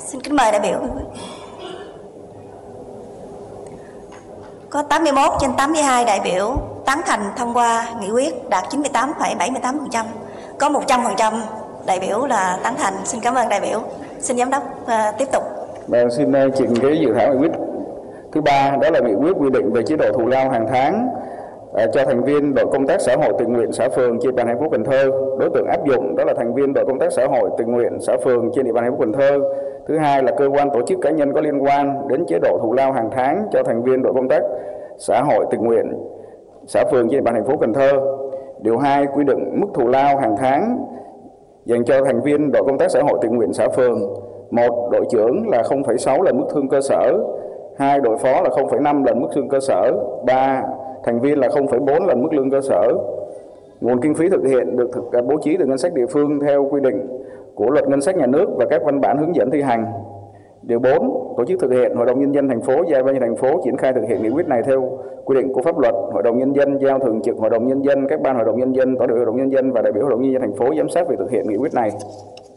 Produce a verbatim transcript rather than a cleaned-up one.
Xin kính mời đại biểu. Có tám mươi mốt trên tám mươi hai đại biểu tán thành thông qua nghị quyết, đạt chín mươi tám phẩy bảy mươi tám phần trăm. Có một trăm phần trăm đại biểu là tán thành. Xin cảm ơn đại biểu. Xin giám đốc uh, tiếp tục. Và xin uh, trình cái dự thảo nghị quyết thứ ba, đó là nghị quyết quy định về chế độ thù lao hàng tháng uh, cho thành viên đội công tác xã hội tình nguyện xã phường trên địa bàn thành phố Cần Thơ. Đối tượng áp dụng đó là thành viên đội công tác xã hội tình nguyện xã phường trên địa bàn thành phố Cần Thơ. Thứ hai là cơ quan tổ chức cá nhân có liên quan đến chế độ thù lao hàng tháng cho thành viên đội công tác xã hội tình nguyện xã phường trên địa bàn thành phố Cần Thơ. Điều hai quy định mức thù lao hàng tháng dành cho thành viên đội công tác xã hội tình nguyện xã phường. Một, đội trưởng là không phẩy sáu lần mức lương cơ sở. Hai, đội phó là không phẩy năm lần mức lương cơ sở. Ba, thành viên là không phẩy bốn lần mức lương cơ sở. Nguồn kinh phí thực hiện được thực, bố trí từ ngân sách địa phương theo quy định của luật ngân sách nhà nước và các văn bản hướng dẫn thi hành. Điều bốn, tổ chức thực hiện. Hội đồng nhân dân thành phố giao ban thành phố triển khai thực hiện nghị quyết này theo quy định của pháp luật. Hội đồng nhân dân giao thường trực hội đồng nhân dân, các ban hội đồng nhân dân, tổ đại biểu hội đồng nhân dân và đại biểu hội đồng nhân dân thành phố giám sát việc thực hiện nghị quyết này.